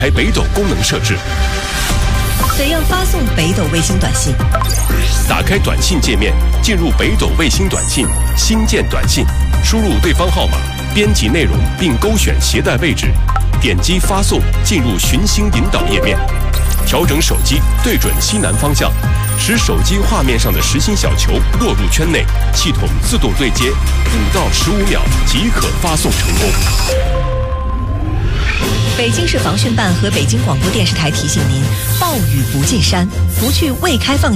开北斗功能设置。 怎样发送北斗卫星短信？ 打开短信界面，进入北斗卫星短信，新建短信，输入对方号码，编辑内容并勾选携带位置，点击发送，进入寻星引导页面，调整手机对准西南方向，使手机画面上的实心小球落入圈内，系统自动对接，5到15秒即可发送成功。 北京市防汛办和北京广播电视台提醒您：暴雨不进山，不去未开放